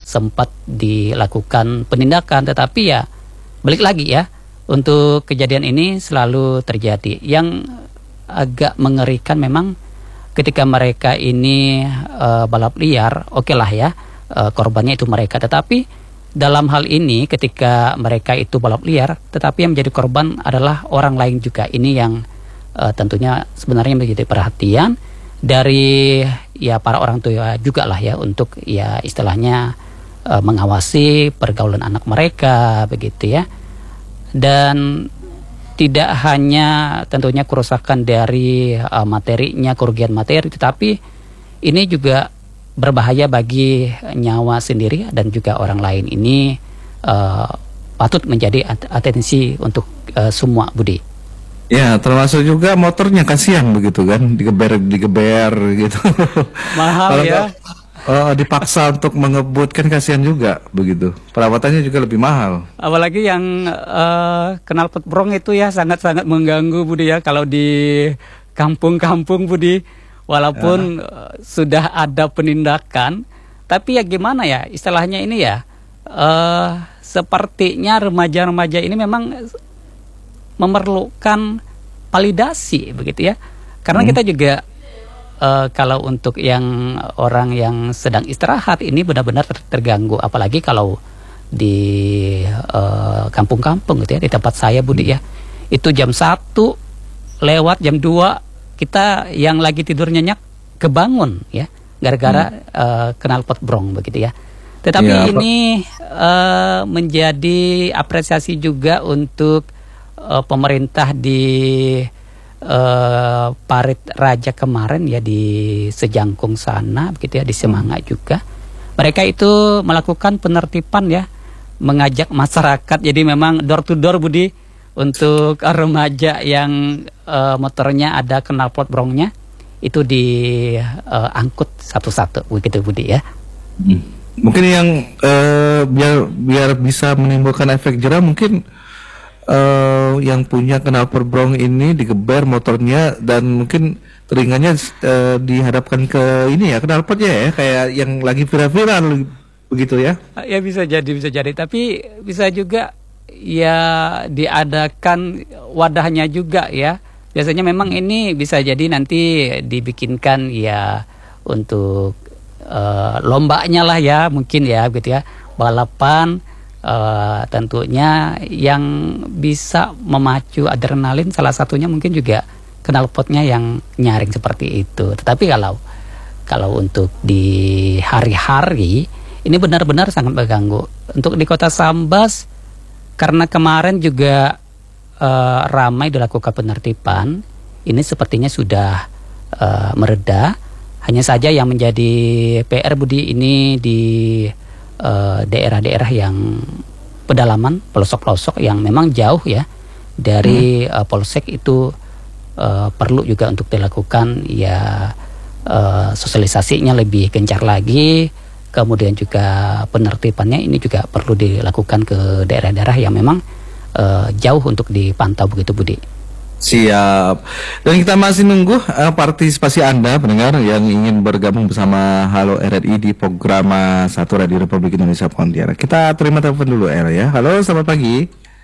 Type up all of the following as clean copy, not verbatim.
sempat dilakukan penindakan, tetapi ya balik lagi ya, untuk kejadian ini selalu terjadi. Yang agak mengerikan memang ketika mereka ini balap liar, oke lah ya, korbannya itu mereka, tetapi dalam hal ini ketika mereka itu balap liar, tetapi yang menjadi korban adalah orang lain juga. Ini yang tentunya sebenarnya menjadi perhatian dari ya para orang tua juga lah ya, untuk ya istilahnya mengawasi pergaulan anak mereka begitu ya. Dan tidak hanya tentunya kerusakan dari materinya, kerugian materi, tetapi ini juga berbahaya bagi nyawa sendiri dan juga orang lain. Ini patut menjadi atensi untuk semua, Budi. Ya, termasuk juga motornya, kasihan begitu kan, digeber gitu. Mahal Kalau ya. dipaksa untuk mengebut kan kasihan juga begitu. Perawatannya juga lebih mahal. Apalagi yang knalpot brong itu ya sangat-sangat mengganggu, Budi ya, kalau di kampung-kampung, Budi. Walaupun sudah ada penindakan, tapi ya gimana ya istilahnya ini ya, sepertinya remaja-remaja ini memang memerlukan validasi begitu ya. Karena kita juga kalau untuk yang orang yang sedang istirahat ini benar-benar terganggu, apalagi kalau di kampung-kampung gitu ya, di tempat saya, Budi ya, itu jam 1 lewat jam 2 kita yang lagi tidur nyenyak kebangun ya, gara-gara knalpot brong begitu ya. Tetapi ya, ini menjadi apresiasi juga untuk pemerintah di Parit Raja kemarin ya, di Sejangkung sana begitu ya, di Semanga juga. Mereka itu melakukan penertiban ya, mengajak masyarakat, jadi memang door to door, Budi, untuk remaja yang motornya ada knalpot brongnya itu diangkut satu-satu begitu, Budi ya. Mungkin yang biar bisa menimbulkan efek jerah, mungkin yang punya knalpot brong ini digeber motornya dan mungkin telinganya dihadapkan ke ini ya, knalpotnya ya, kayak yang lagi viral-viral begitu ya. Ya bisa jadi, tapi bisa juga ya diadakan wadahnya juga ya. Biasanya memang ini bisa jadi nanti dibikinkan ya untuk lombanya lah ya, mungkin ya gitu ya, balapan. Tentunya yang bisa memacu adrenalin salah satunya mungkin juga knalpotnya yang nyaring seperti itu. Tetapi kalau untuk di hari-hari ini benar-benar sangat mengganggu. Untuk di Kota Sambas, karena kemarin juga ramai dilakukan penertiban, ini sepertinya sudah mereda. Hanya saja yang menjadi PR, Budi, ini di daerah-daerah yang pedalaman, pelosok-pelosok yang memang jauh ya dari polsek itu, perlu juga untuk dilakukan ya sosialisasinya lebih gencar lagi. Kemudian juga penertibannya ini juga perlu dilakukan ke daerah-daerah yang memang jauh untuk dipantau begitu, Budi. Siap. Dan kita masih nunggu partisipasi Anda pendengar yang ingin bergabung bersama Halo RRI di program 1 Radio Republik Indonesia Pontianak. Kita terima telepon dulu ya. Halo, selamat pagi.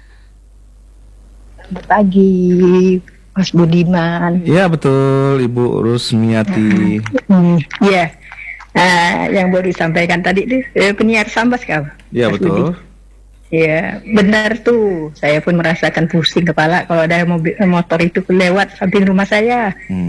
Selamat pagi, Mas Budiman. Iya betul, Ibu Rusmiati. Iya. Yang baru disampaikan tadi itu penyiar Sambas kau. Iya betul. Iya, benar tuh. Saya pun merasakan pusing kepala kalau ada motor itu lewat samping rumah saya.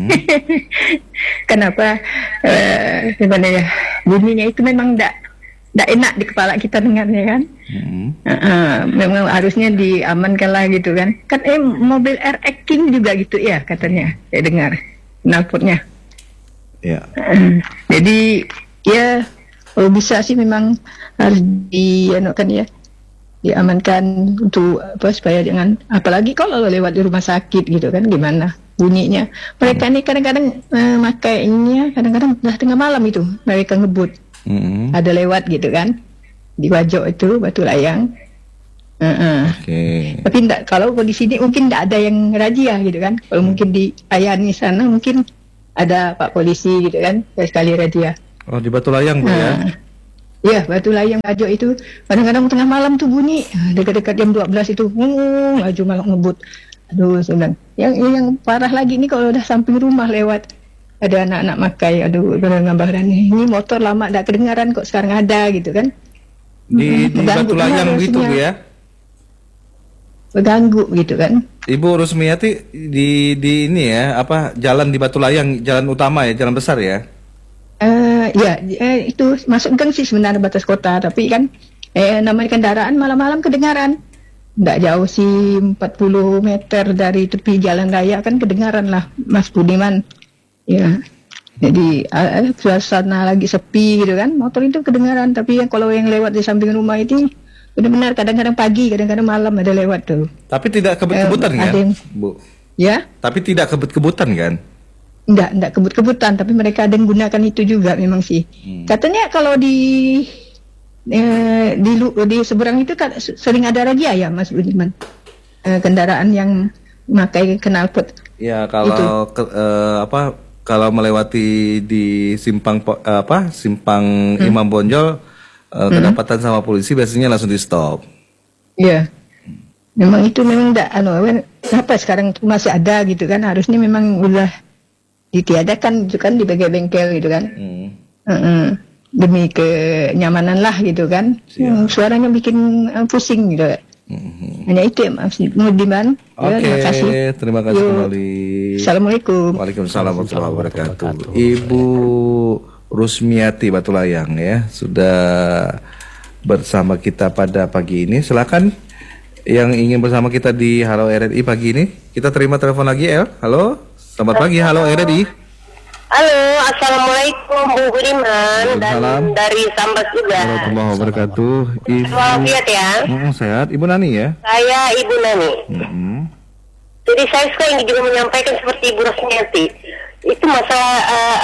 Kenapa? Gimana ya? Bunyinya itu memang tidak enak di kepala kita dengarnya kan. Memang harusnya diamankan lah gitu kan. Kan mobil RX King juga gitu ya katanya. Saya dengar knalpotnya. Ya. Jadi ya kalau bisa sih memang harus dianukan ya, diamankan untuk apa, supaya jangan, apalagi kalau lewat di rumah sakit gitu kan, gimana bunyinya. Mereka ini kadang-kadang makainya kadang-kadang udah tengah malam itu mereka ngebut. Ada lewat gitu kan di Wajok itu Batu Layang. Tapi enggak, kalau di sini mungkin enggak ada yang razia gitu kan. Kalau mungkin di Ayani sana mungkin ada Pak Polisi gitu kan, sekali razia. Oh, di Batu Layang Bu ya? Ya, batu layang Bajo itu kadang-kadang tengah malam tuh bunyi, dekat-dekat jam 12 itu, laju malah ngebut. Aduh, saya bilang, yang parah lagi nih kalau udah samping rumah lewat, ada anak-anak makai, aduh, benar ngabaran ini motor lama tak kedengaran kok sekarang ada gitu kan. Di batu layang gitu Bu ya? Mengganggu gitu kan. Ibu Rusmiati di ini ya, apa jalan di batu layang, jalan utama ya, jalan besar ya? Itu masuk gang sih sebenarnya batas kota, tapi kan namanya kendaraan malam-malam kedengaran. Nggak jauh sih 40 meter dari tepi jalan raya kan kedengaran lah Mas Budiman. Ya. Jadi suasana lagi sepi gitu kan, motor itu kedengaran, tapi kalau yang lewat di samping rumah itu benar-benar kadang-kadang pagi, kadang-kadang malam ada lewat tuh. Tapi tidak kebut-kebutan kan, Bu? Ya? Tapi tidak kebut-kebutan kan? Enggak kebut-kebutan, tapi mereka ada yang gunakan itu juga memang sih. Katanya kalau di seberang itu sering ada razia ya Mas Budiman. Kendaraan yang memakai knalpot. Ya, kalau kalau melewati di simpang Imam Bonjol kedapatan sama polisi biasanya langsung di stop. Iya. Memang itu memang enggak kenapa sekarang masih ada gitu kan, harusnya memang udah ditiadakan itu kan di bengkel-bengkel gitu kan. Demi kenyamanan lah gitu kan. Suaranya bikin pusing gitu. Hanya itu ya Mas Budiman. Oke, terima kasih kembali. Assalamualaikum. Waalaikumsalam warahmatullahi wabarakatuh. Ibu Rusmiati Batu Layang ya, sudah bersama kita pada pagi ini. Silakan yang ingin bersama kita di Halo RRI pagi ini. Kita terima telepon lagi El. Halo, selamat pagi Halo RRI. Halo, assalamualaikum Bung Budiman dan dari Sambas juga. Warahmatullahi wabarakatuh. Sehat ya. Sehat. Ibu Nani ya. Saya Ibu Nani. Jadi saya juga ingin juga menyampaikan seperti Ibu Rusmiati. Itu masalah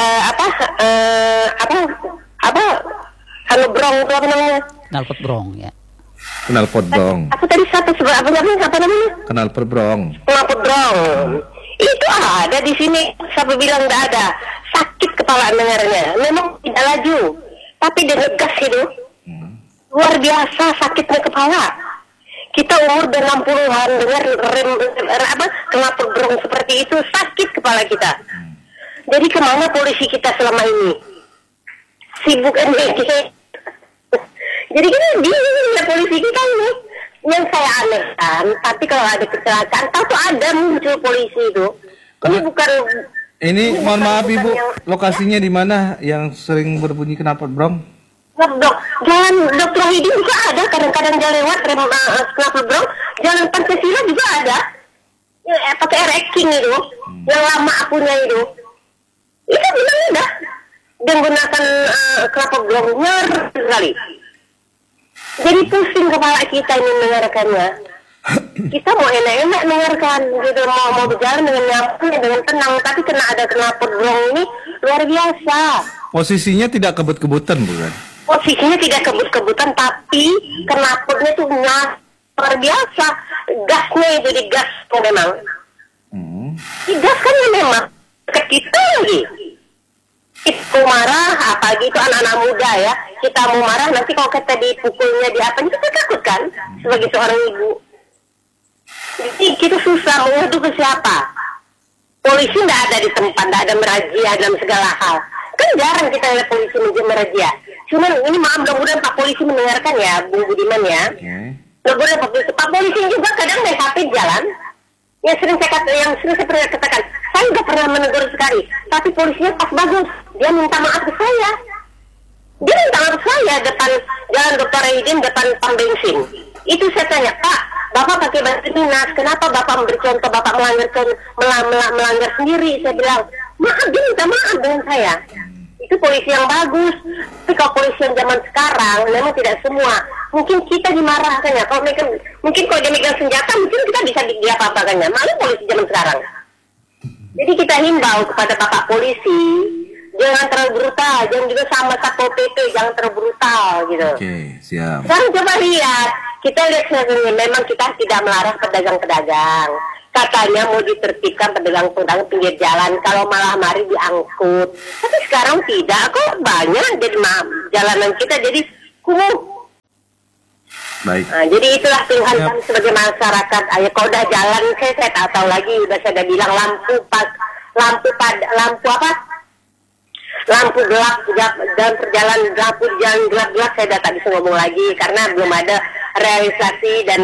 brong itu apa namanya? Knalpot brong ya. Knalpot brong. Aku tadi apa namanya? Knalpot brong. Knalpot brong. Itu ada di sini. Siapa bilang tidak ada? Sakit kepala dengarnya. Memang tidak laju, tapi dia ngegas gitu. Luar biasa sakitnya kepala. Kita umur 60-an dengar knalpot brong seperti itu, sakit kepala kita. Jadi kemana polisi kita selama ini? Sibuk aja. Jadi kan dia polisi kita ini. Yang saya anehkan, tapi kalau ada kecelakaan, tahu ada muncul polisi itu. Ini bukan. Ini mohon maaf Ibu, lokasinya di mana yang sering berbunyi knalpot brong? Jalan Dr. Hidin juga ada, kadang-kadang jalan lewat knalpot brong. Jalan Pancasila juga ada. Pakai King itu, yang lama akunya itu. Itu bilang udah. Dan gunakan knalpot brong sekali. Jadi pusing kepala kita ini mendengarkannya. Kita mau enak-enak mendengarkan gitu, mau berjalan dengan nyaman, dengan tenang, tapi kena ada knalpot brong ini luar biasa. Posisinya tidak kebut-kebutan bukan? Posisinya tidak kebut-kebutan, tapi knalpotnya tuh luar biasa. Gasnya itu digas memang. Digas kan ya memang ke kita lagi. Itu marah, apalagi itu anak-anak muda ya. Kita mau marah, nanti kalau kita dipukulnya di apa, kita takut kan sebagai seorang ibu. Jadi kita susah mengadu ke siapa. Polisi tidak ada di tempat, tidak ada merazia dalam segala hal. Kan jarang kita lihat polisi merazia. Cuman ini mudah-mudahan Pak Polisi mendengarkan ya, Bung Budiman ya. Mudah-mudahan Pak Polisi juga kadang naik HP jalan. Yang sering saya pernah katakan, saya nggak pernah menegur sekali, tapi polisinya pas bagus, dia minta maaf ke saya. Dia minta maaf ke saya depan jalan Dr. Hidin, depan pom bensin. Itu saya tanya, Pak, Bapak pakai baju dinas, kenapa Bapak memberi contoh, Bapak melanggar sendiri? Saya bilang, maaf, dia minta maaf dengan saya. Itu polisi yang bagus. Tapi kalau polisi yang zaman sekarang, memang tidak semua. Mungkin kita dimarahkan ya. Mungkin kalau dia megang senjata, mungkin kita bisa diapa-apakannya. Malah polisi zaman sekarang. Jadi kita himbau kepada Bapak Polisi, jangan terlalu brutal. Jangan juga sama Satpol PP, jangan terlalu brutal gitu. Oke, siap. Sekarang coba lihat. Kita lihat sebenarnya, memang kita tidak melarang pedagang-pedagang. Katanya mau ditertibkan pedagang-pedagang pinggir jalan, kalau malah mari diangkut. Tapi sekarang tidak kok, banyak jadi jalanan kita. Jadi kumuh. Baik. Nah, jadi itulah Tuhan kami sebagai masyarakat. Ayo kalau udah jalan saya tak tahu lagi. Udah saya udah bilang lampu gelap dalam perjalanan lampu jalan gelap saya udah tak bisa ngomong lagi karena belum ada realisasi dan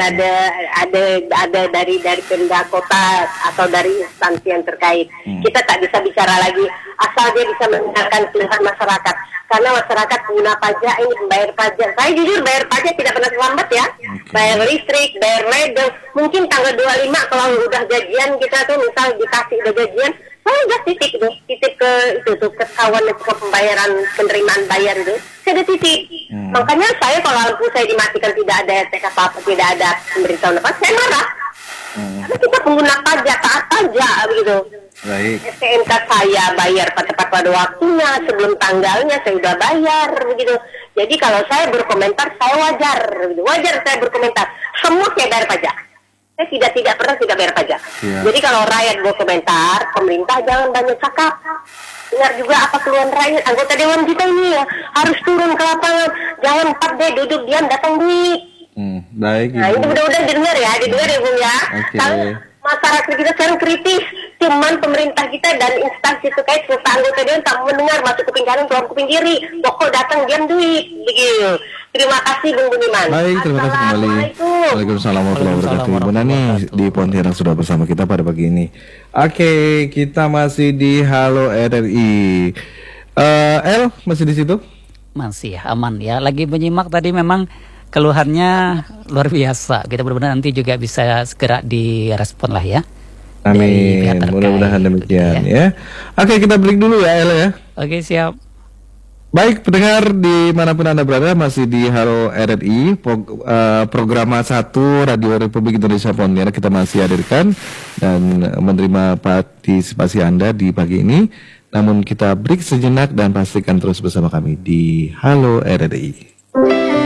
ada dari Pemda kota atau dari instansi yang terkait. Kita tak bisa bicara lagi asal dia bisa mendengarkan keluhan masyarakat. Karena masyarakat pengguna pajak ini membayar pajak. Saya jujur bayar pajak tidak pernah terlambat ya. Bayar listrik, bayar ledeng. Mungkin tanggal 25 kalau udah gajian kita tuh misal dikasih udah gajian, saya udah titip ke itu tuh ke kawan ke pembayaran penerimaan bayar itu. Saya udah titip. Makanya saya kalau lampu saya dimatikan tidak ada apa-apa, tidak ada pemberitahuan apa, saya marah. Karena kita pengguna pajak, taat pajak begitu. Baik. STNK saya bayar tepat pada waktunya, sebelum tanggalnya saya udah bayar begitu. Jadi kalau saya berkomentar saya wajar, begitu. Wajar saya berkomentar. Semua saya bayar pajak. Saya tidak pernah tidak bayar pajak. Yeah. Jadi kalau rakyat berkomentar, pemerintah jangan banyak cakap. Dengar juga apa keluhan rakyat. Anggota dewan kita ini ya, harus turun ke lapangan. Jangan 4D duduk diam datang duit. Baik. Nah, itu mudah-mudahan didengar ya Bung ya. Okay. Kalau masyarakat kita sekarang kritis, cuman pemerintah kita dan instansi terkait serta anggota dewan tak mendengar, masuk kuping kanan keluar kuping kiri, pokok datang diam duit, begitu. Terima kasih Bung Budiman. Baik, terima kasih kembali. Waalaikumsalam warahmatullahi wabarakatuh. Ibu Nani di Pontianak sudah bersama kita pada pagi ini. Oke, kita masih di Halo RRI. El masih di situ? Masih aman ya. Lagi menyimak tadi memang keluhannya luar biasa. Kita benar-benar nanti juga bisa segera direspon lah ya. Amin. Mudah-mudahan demikian ya. Oke, kita break dulu ya El ya. Oke, siap. Baik, pendengar dimanapun Anda berada, masih di Halo RRI, program 1 Radio Republik Indonesia Pontianak kita masih hadirkan dan menerima partisipasi Anda di pagi ini. Namun kita break sejenak dan pastikan terus bersama kami di Halo RRI.